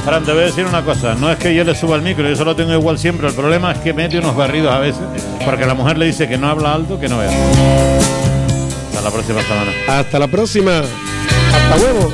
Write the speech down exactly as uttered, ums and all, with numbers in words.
Fran, te voy a decir una cosa, no es que yo le suba el micro, yo solo tengo igual siempre, el problema es que mete unos berridos a veces, porque la mujer le dice que no habla alto, que no vea. Hasta la próxima semana. Hasta la próxima. Hasta luego.